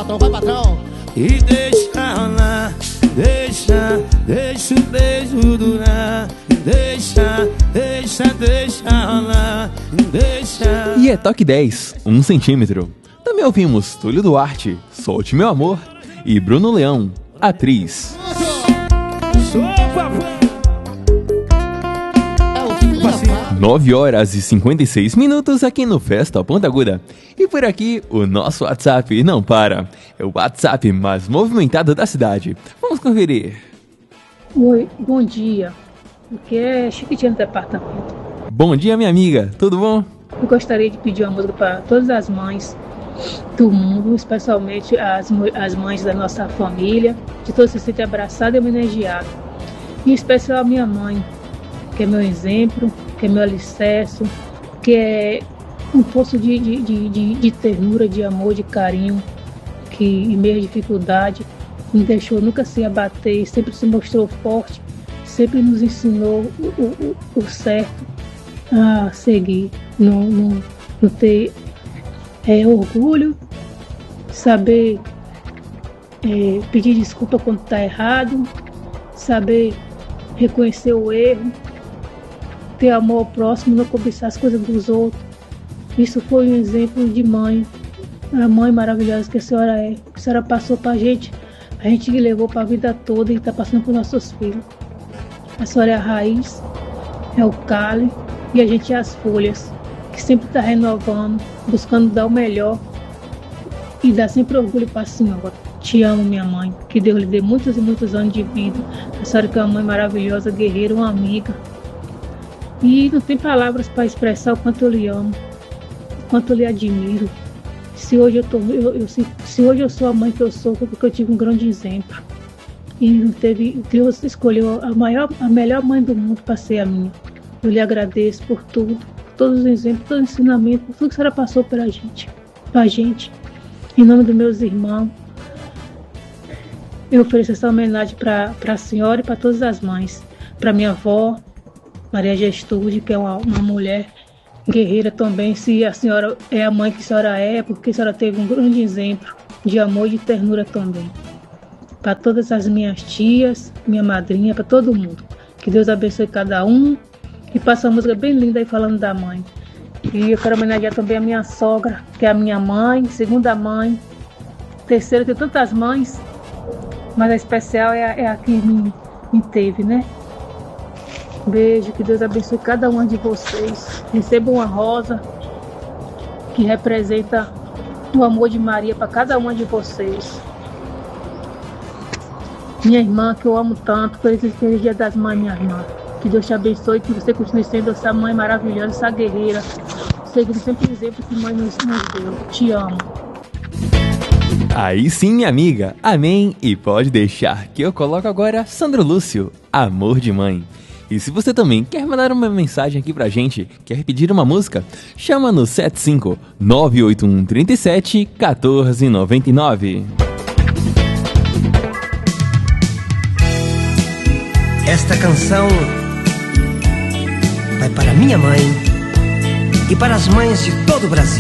vai patrão. E deixa rolar, deixa o beijo durar. Deixa rolar, deixa. E é Toque 10, 1 centímetro. Também ouvimos Túlio Duarte, Solte Meu Amor, e Bruno Leão, Atriz. 9h56 aqui no Festa Ponta Aguda. E por aqui, o nosso WhatsApp não para. É o WhatsApp mais movimentado da cidade. Vamos conferir. Oi, bom dia. Aqui é Chiquitinha do departamento. Bom dia, minha amiga. Tudo bom? Eu gostaria de pedir uma música para todas as mães do mundo, especialmente as mães da nossa família, de todos se sentem abraçados e homenageados. Em especial a minha mãe, que é meu exemplo, que é meu alicerce, que é um poço de ternura, de amor, de carinho, que em meio à dificuldade não deixou nunca se abater, sempre se mostrou forte, sempre nos ensinou o certo a seguir, não ter orgulho, saber pedir desculpa quando está errado, saber reconhecer o erro, ter amor ao próximo, não cobiçar as coisas dos outros. Isso foi um exemplo de mãe, a mãe maravilhosa que a senhora é, que a senhora passou para a gente que levou para a vida toda e está passando para os nossos filhos. A senhora é a raiz, é o cálice e a gente é as folhas, que sempre está renovando, buscando dar o melhor e dar sempre orgulho para a senhora. Te amo, minha mãe, que Deus lhe dê muitos e muitos anos de vida. A senhora que é uma mãe maravilhosa, guerreira, uma amiga. E não tem palavras para expressar o quanto eu lhe amo, o quanto eu lhe admiro. Se hoje eu sou a mãe que eu sou, foi porque eu tive um grande exemplo. E Deus escolheu a melhor mãe do mundo para ser a minha. Eu lhe agradeço por tudo, por todos os exemplos, todo o ensinamento, por tudo que a senhora passou pra gente. Em nome dos meus irmãos, eu ofereço essa homenagem para a senhora e para todas as mães. Para minha avó, Maria Gestude, que é uma mulher guerreira também. Se a senhora é a mãe que a senhora é, porque a senhora teve um grande exemplo de amor e de ternura também. Para todas as minhas tias, minha madrinha, para todo mundo. Que Deus abençoe cada um. E passa uma música bem linda aí falando da mãe. E eu quero homenagear também a minha sogra, que é a minha mãe, segunda mãe, terceira, tem tantas mães, mas a especial é a que me teve, né? Beijo, que Deus abençoe cada uma de vocês. Recebam uma rosa que representa o amor de Maria para cada uma de vocês. Minha irmã, que eu amo tanto, feliz Dia das Mães, minha irmã. Que Deus te abençoe, que você continue sendo essa mãe maravilhosa, essa guerreira, seguindo sempre o exemplo que mãe nos deu. Te amo. Aí sim, minha amiga. Amém. E pode deixar que eu coloco agora Sandro Lúcio, Amor de Mãe. E se você também quer mandar uma mensagem aqui pra gente, quer pedir uma música, chama no 75 981 37 1499. Esta canção vai para minha mãe e para as mães de todo o Brasil.